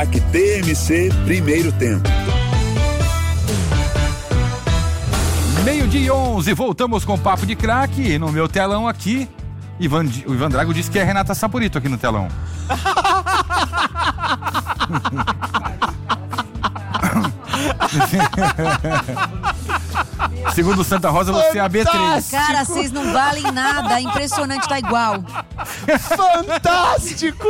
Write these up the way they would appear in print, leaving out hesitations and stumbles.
Craque TMC Primeiro Tempo. 12:11, voltamos com o Papo de Craque. No meu telão aqui, o Ivan Drago disse que é Renata Saporito aqui no telão. Segundo Santa Rosa, você é a B3. Cara, vocês não valem nada. Impressionante, tá igual. Fantástico!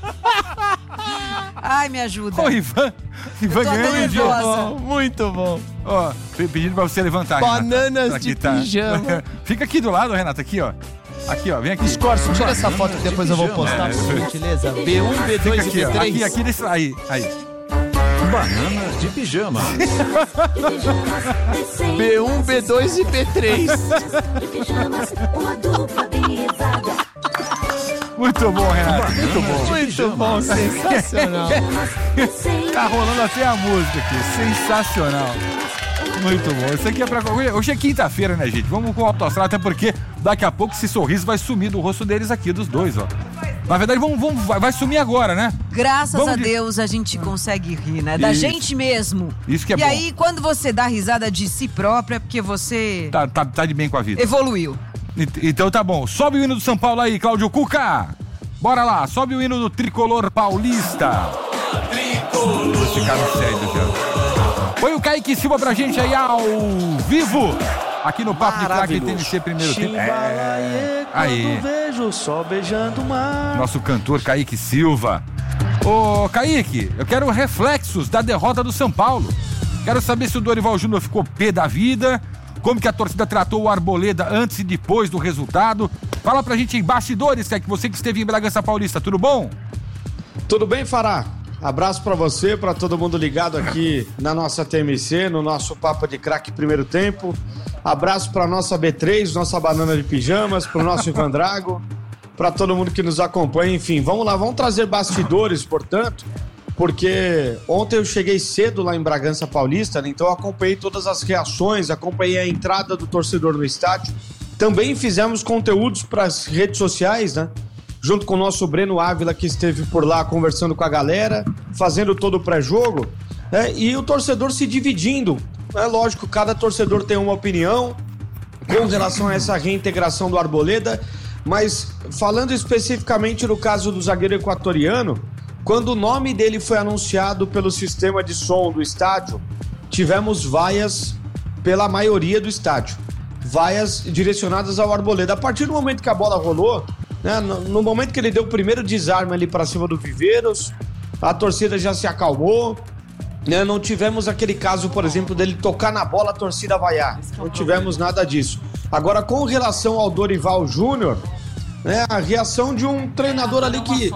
Ai, me ajuda. Ô, Ivan ganhou. Muito bom. Ó, pedindo pra você levantar, Bananas Renata, de pijama. Fica aqui do lado, Renata, aqui, ó. Aqui, ó, vem aqui. Scorcio, tira essa foto que depois eu vou postar, por gentileza. B1, B2 aqui, e B3. Aqui desse... Aí. Bananas de pijama. B1, B2 e B3. Muito bom, Renato. Muito bom, sensacional. Tá rolando até a música aqui. Sensacional. Muito bom. Isso aqui é pra... Hoje é quinta-feira, né, gente? Vamos com o Autostrada, até porque daqui a pouco esse sorriso vai sumir do rosto deles aqui, dos dois, ó. Na verdade, vai sumir agora, né? Graças a Deus a gente consegue rir, né? Da gente mesmo. Isso que é bom. E aí, quando você dá risada de si própria, é porque você... Tá de bem com a vida. Evoluiu. Então tá bom. Sobe o hino do São Paulo aí, Cláudio Cuca. Bora lá, sobe o hino do Tricolor Paulista. Vou ficar no sério já. Põe o Kaique Silva pra gente aí ao vivo. Aqui no Papo de Craque TMC Primeiro Tempo. Aí. Vejo só beijando o mar. Nosso cantor Kaique Silva. Ô, Kaique, eu quero reflexos da derrota do São Paulo. Quero saber se o Dorival Júnior ficou pé da vida, como que a torcida tratou o Arboleda antes e depois do resultado. Fala pra gente em bastidores, que você que esteve em Bragança Paulista, tudo bom? Tudo bem, Fará? Abraço pra você, pra todo mundo ligado aqui na nossa TMC, no nosso Papo de Craque Primeiro Tempo. Abraço pra nossa B3, nossa Banana de Pijamas, pro nosso Ivan Drago, pra todo mundo que nos acompanha. Enfim, vamos lá, vamos trazer bastidores, portanto, porque ontem eu cheguei cedo lá em Bragança Paulista, né? Então eu acompanhei todas as reações, acompanhei a entrada do torcedor no estádio. Também fizemos conteúdos para as redes sociais, né? Junto com o nosso Breno Ávila, que esteve por lá conversando com a galera, fazendo todo o pré-jogo, né? E o torcedor se dividindo. É lógico, cada torcedor tem uma opinião com relação a essa reintegração do Arboleda, mas falando especificamente no caso do zagueiro equatoriano, quando o nome dele foi anunciado pelo sistema de som do estádio, tivemos vaias pela maioria do estádio. Vaias direcionadas ao Arboleda. A partir do momento que a bola rolou, né, no momento que ele deu o primeiro desarme ali para cima do Viveiros, a torcida já se acalmou, né, não tivemos aquele caso, por exemplo, dele tocar na bola, a torcida vaiar. Não tivemos nada disso. Agora, com relação ao Dorival Júnior, né, a reação de um treinador ali que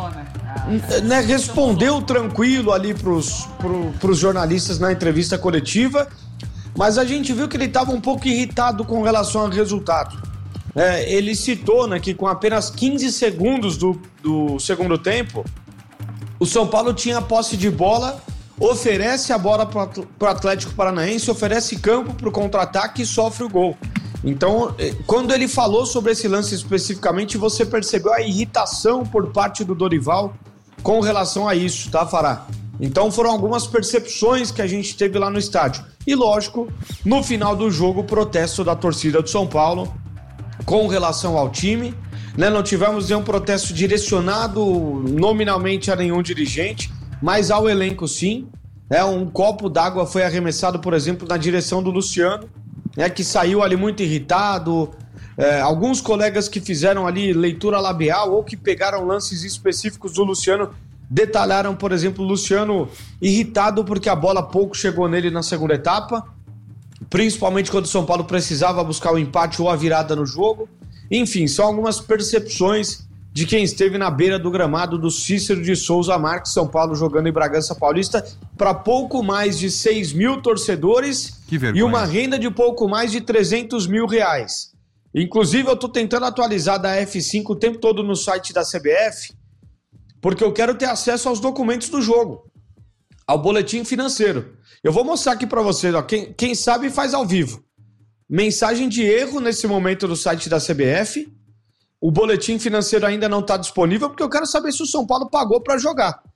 respondeu tranquilo ali pros jornalistas na entrevista coletiva, mas a gente viu que ele estava um pouco irritado com relação ao resultado. Ele citou, né, que com apenas 15 segundos do segundo tempo, o São Paulo tinha posse de bola, oferece a bola para o Atlético Paranaense, oferece campo para o contra-ataque e sofre o gol. Então, quando ele falou sobre esse lance especificamente, você percebeu a irritação por parte do Dorival com relação a isso, tá, Fará? Então foram algumas percepções que a gente teve lá no estádio. E lógico, no final do jogo, o protesto da torcida do São Paulo com relação ao time, né? Não tivemos nenhum protesto direcionado nominalmente a nenhum dirigente, mas ao elenco sim. Um copo d'água foi arremessado, por exemplo, na direção do Luciano, que saiu ali muito irritado. Alguns colegas que fizeram ali leitura labial ou que pegaram lances específicos do Luciano detalharam, por exemplo, o Luciano irritado porque a bola pouco chegou nele na segunda etapa, principalmente quando o São Paulo precisava buscar o empate ou a virada no jogo. Enfim, são algumas percepções de quem esteve na beira do gramado do Cícero de Souza Marques, São Paulo jogando em Bragança Paulista, para pouco mais de 6 mil torcedores e uma renda de pouco mais de 300 mil reais. Inclusive, eu estou tentando atualizar da F5 o tempo todo no site da CBF, porque eu quero ter acesso aos documentos do jogo, ao boletim financeiro. Eu vou mostrar aqui para vocês, ó, quem sabe faz ao vivo. Mensagem de erro nesse momento no site da CBF. O boletim financeiro ainda não está disponível, porque eu quero saber se o São Paulo pagou para jogar.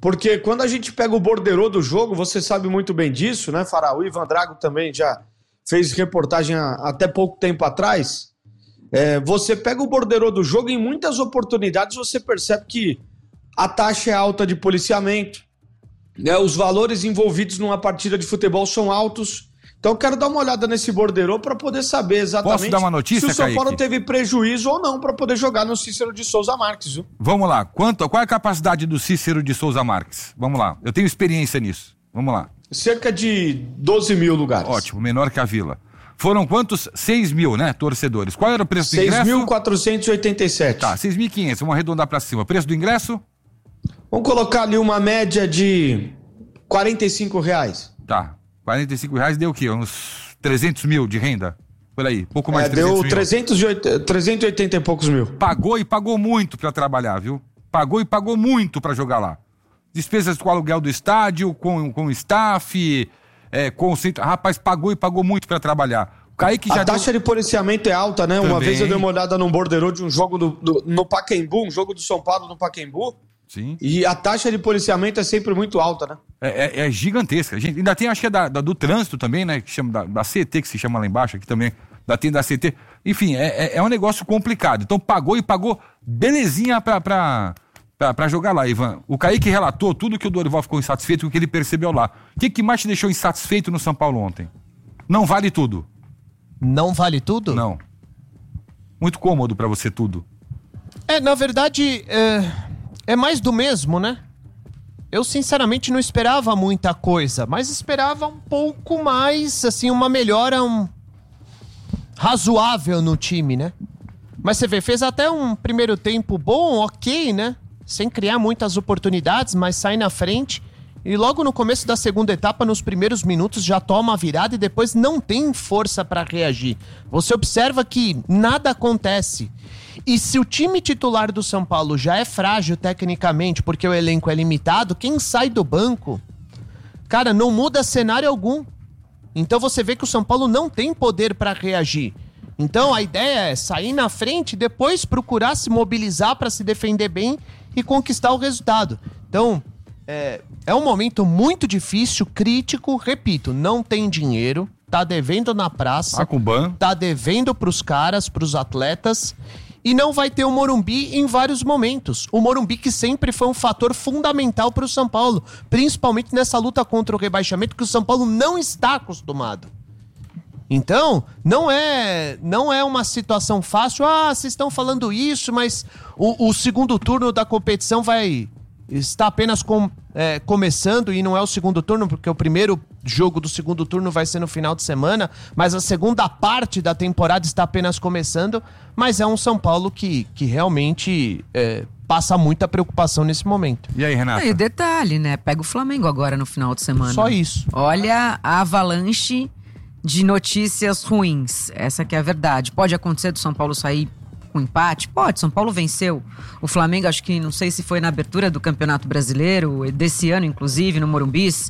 Porque quando a gente pega o borderô do jogo, você sabe muito bem disso, né, Fará? O Ivan Drago também já fez reportagem até pouco tempo atrás. Você pega o borderô do jogo, em muitas oportunidades você percebe que a taxa é alta de policiamento, né? Os valores envolvidos numa partida de futebol são altos. Então eu quero dar uma olhada nesse borderô para poder saber exatamente. Posso dar uma notícia, se o São Paulo Kaique? teve prejuízo ou não para poder jogar no Cícero de Souza Marques, viu? Vamos lá. Qual é a capacidade do Cícero de Souza Marques? Vamos lá. Eu tenho experiência nisso. Vamos lá. Cerca de 12 mil lugares. Ótimo, menor que a Vila. Foram quantos? 6 mil, né, torcedores. Qual era o preço do ingresso? 6.487. Tá, 6.500. Vamos arredondar pra cima. Preço do ingresso? Vamos colocar ali uma média de R$45. Tá. R$45 deu o quê? Uns 300 mil de renda? Por aí. Pouco mais de 300 deu mil. 380 e poucos mil. Pagou e pagou muito pra trabalhar, viu? Pagou e pagou muito pra jogar lá. Despesas com o aluguel do estádio, com staff... Rapaz, pagou e pagou muito pra trabalhar. O Kaique já a taxa de policiamento é alta, né? Também. Uma vez eu dei uma olhada num borderô de um jogo no Pacaembu, um jogo do São Paulo no Pacaembu. Sim. E a taxa de policiamento é sempre muito alta, né? É gigantesca. Gente, ainda tem, acho que do trânsito também, né? Que chama da CT, que se chama lá embaixo, aqui também. Tem da CT. Enfim, é um negócio complicado. Então pagou e pagou belezinha pra jogar lá, Ivan. O Kaique relatou tudo que o Dorival ficou insatisfeito com o que ele percebeu lá. O que mais te deixou insatisfeito no São Paulo ontem? Não vale tudo. Não vale tudo? Não. Muito cômodo pra você tudo. Na verdade, é mais do mesmo, né? Eu sinceramente não esperava muita coisa, mas esperava um pouco mais, assim, uma melhora razoável no time, né? Mas você vê, fez até um primeiro tempo bom, ok, né? Sem criar muitas oportunidades, mas sai na frente. E logo no começo da segunda etapa, nos primeiros minutos, já toma a virada e depois não tem força para reagir. Você observa que nada acontece. E se o time titular do São Paulo já é frágil tecnicamente, porque o elenco é limitado, quem sai do banco, cara, não muda cenário algum. Então você vê que o São Paulo não tem poder para reagir. Então a ideia é sair na frente e depois procurar se mobilizar para se defender bem e conquistar o resultado. Então, é um momento muito difícil, crítico, repito, não tem dinheiro, tá devendo na praça, tá devendo pros caras, pros atletas, e não vai ter o Morumbi em vários momentos. O Morumbi que sempre foi um fator fundamental pro São Paulo, principalmente nessa luta contra o rebaixamento que o São Paulo não está acostumado. Então, não é uma situação fácil. Vocês estão falando isso, mas o segundo turno da competição está apenas começando e não é o segundo turno, porque o primeiro jogo do segundo turno vai ser no final de semana, mas a segunda parte da temporada está apenas começando, mas é um São Paulo que realmente passa muita preocupação nesse momento. E aí, Renata? E detalhe, né? Pega o Flamengo agora no final de semana. Só isso. Olha a avalanche de notícias ruins. Essa que é a verdade. Pode acontecer do São Paulo sair com empate? Pode. São Paulo venceu. O Flamengo, acho que, não sei se foi na abertura do Campeonato Brasileiro, desse ano, inclusive, no Morumbis.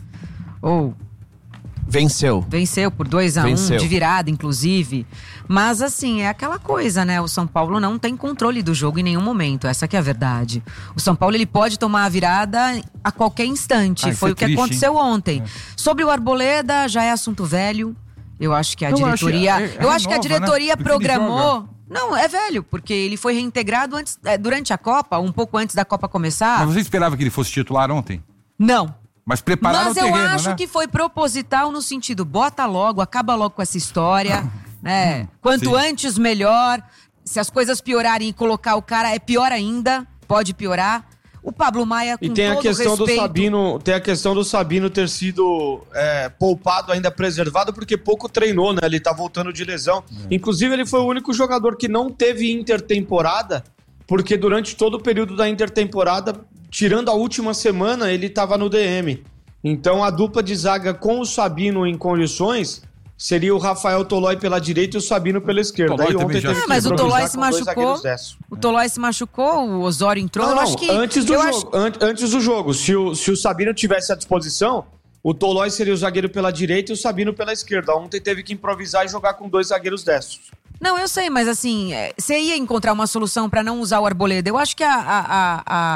Venceu por 2-1, de virada, inclusive. Mas, assim, é aquela coisa, né? O São Paulo não tem controle do jogo em nenhum momento. Essa que é a verdade. O São Paulo, ele pode tomar a virada a qualquer instante. Foi o que aconteceu ontem. Sobre o Arboleda, já é assunto velho. Eu acho que a diretoria... Eu acho que a diretoria, né? Programou... Não, é velho, porque ele foi reintegrado durante a Copa, um pouco antes da Copa começar. Mas você esperava que ele fosse titular ontem? Não. Mas prepararam o terreno, né? Mas eu acho que foi proposital no sentido, bota logo, acaba logo com essa história, né? Quanto antes, melhor. Se as coisas piorarem e colocar o cara, é pior ainda, pode piorar. O Pablo Maia, com e tem todo a questão respeito... do Sabino, tem a questão do Sabino ter sido poupado, ainda preservado, porque pouco treinou, né? Ele tá voltando de lesão. Inclusive, ele foi o único jogador que não teve intertemporada, porque durante todo o período da intertemporada, tirando a última semana, ele tava no DM. Então, a dupla de zaga com o Sabino em condições seria o Rafael Tolói pela direita e o Sabino pela esquerda. Aí ontem teve que mas o Tolói se machucou. O Tolói se machucou, o Osório entrou. Eu acho que antes do jogo, se o Sabino tivesse à disposição, o Tolói seria o zagueiro pela direita e o Sabino pela esquerda. Ontem teve que improvisar e jogar com 2 zagueiros destros. Não, eu sei, mas assim, você ia encontrar uma solução para não usar o Arboleda. Eu acho que a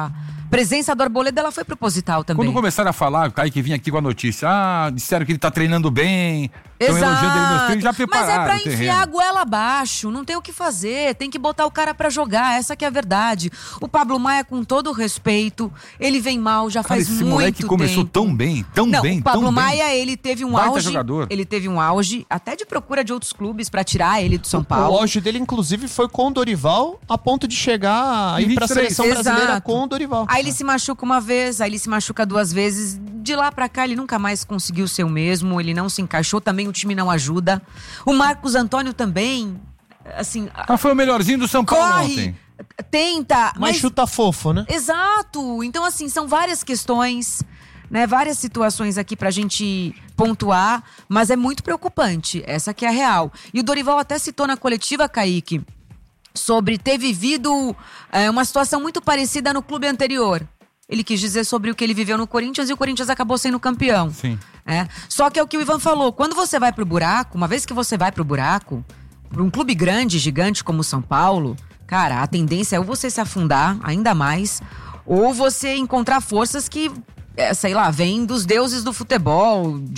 presença do Arboleda, ela foi proposital também. Quando começaram a falar, o Kaique vinha aqui com a notícia, disseram que ele tá treinando bem, estão elogiando ele nos treinos, já prepararam. Mas é pra enfiar a goela abaixo, não tem o que fazer, tem que botar o cara pra jogar, essa que é a verdade. O Pablo Maia, com todo o respeito, ele vem mal, já faz muito tempo. Esse moleque começou tão bem, o Pablo Maia, ele teve um auge, jogador. Ele teve um auge, até de procura de outros clubes pra tirar ele do São Paulo. O auge dele, inclusive, foi com o Dorival, a ponto de chegar aí pra seleção brasileira com o Dorival. Aí ele se machuca uma vez, aí ele se machuca 2 vezes. De lá pra cá ele nunca mais conseguiu ser o mesmo, ele não se encaixou, também o time não ajuda. O Marcos Antônio também, assim... foi o melhorzinho do São Paulo ontem. Tenta, mas chuta fofo, né? Exato, então assim, são várias questões, né, várias situações aqui pra gente pontuar, mas é muito preocupante, essa que é a real. E o Dorival até citou na coletiva, Kaique, sobre ter vivido uma situação muito parecida no clube anterior. Ele quis dizer sobre o que ele viveu no Corinthians e o Corinthians acabou sendo campeão. Sim. Só que é o que o Ivan falou, quando você vai pro buraco, uma vez que você vai pro buraco, pra um clube grande, gigante como o São Paulo, cara, a tendência é ou você se afundar ainda mais, ou você encontrar forças que, sei lá, vêm dos deuses do futebol,